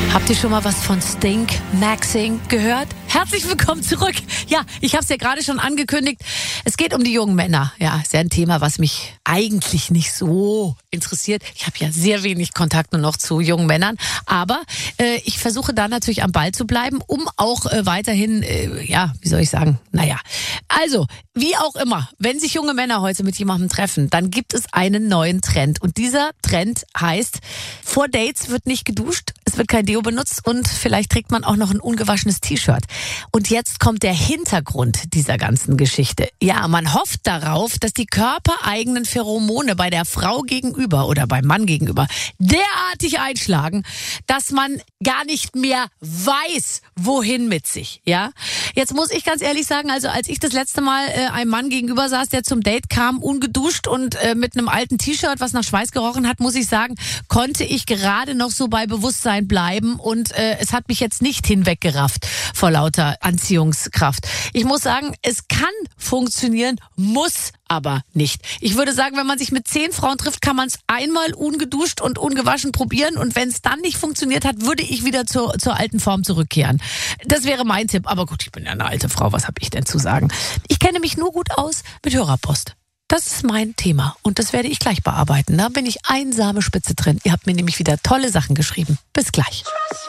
Habt ihr schon mal was von Stink Maxing gehört? Herzlich willkommen zurück. Ja, ich habe es ja gerade schon angekündigt. Es geht um die jungen Männer. Ja, ist ja ein Thema, was mich eigentlich nicht so interessiert. Ich habe ja sehr wenig Kontakt nur noch zu jungen Männern. Aber ich versuche da natürlich am Ball zu bleiben, um auch weiterhin, wie soll ich sagen, also, wie auch immer, wenn sich junge Männer heute mit jemandem treffen, dann gibt es einen neuen Trend. Und dieser Trend heißt, vor Dates wird nicht geduscht, es wird kein Deo benutzt und vielleicht trägt man auch noch ein ungewaschenes T-Shirt. Und jetzt kommt der Hintergrund dieser ganzen Geschichte. Ja, man hofft darauf, dass die körpereigenen Pheromone bei der Frau gegenüber oder beim Mann gegenüber derartig einschlagen, dass man gar nicht mehr weiß, wohin mit sich. Ja, jetzt muss ich ganz ehrlich sagen, also als ich das letzte Mal einem Mann gegenüber saß, der zum Date kam, ungeduscht und mit einem alten T-Shirt, was nach Schweiß gerochen hat, muss ich sagen, konnte ich gerade noch so bei Bewusstsein bleiben und es hat mich jetzt nicht hinweggerafft vor lauter Anziehungskraft. Ich muss sagen, es kann funktionieren, muss aber nicht. Ich würde sagen, wenn man sich mit 10 Frauen trifft, kann man es einmal ungeduscht und ungewaschen probieren und wenn es dann nicht funktioniert hat, würde ich wieder zur alten Form zurückkehren. Das wäre mein Tipp, aber gut, ich bin ja eine alte Frau, was habe ich denn zu sagen? Ich kenne mich nur gut aus mit Hörerpost. Das ist mein Thema und das werde ich gleich bearbeiten. Da bin ich einsame Spitze drin. Ihr habt mir nämlich wieder tolle Sachen geschrieben. Bis gleich.